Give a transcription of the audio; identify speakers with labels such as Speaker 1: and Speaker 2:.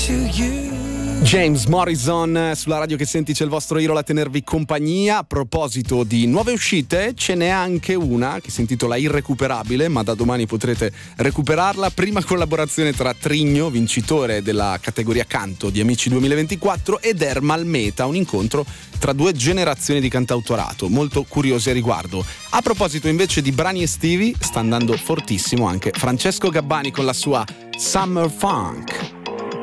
Speaker 1: James Morrison sulla radio che senti, c'è il vostro Hero a tenervi compagnia. A proposito di nuove uscite, ce n'è anche una che si intitola Irrecuperabile, ma da domani potrete recuperarla. Prima collaborazione tra Trigno, vincitore della categoria canto di Amici 2024, ed Ermal Meta, un incontro tra due generazioni di cantautorato, molto curiosi a riguardo. A proposito invece di brani estivi, sta andando fortissimo anche Francesco Gabbani con la sua Summer Funk.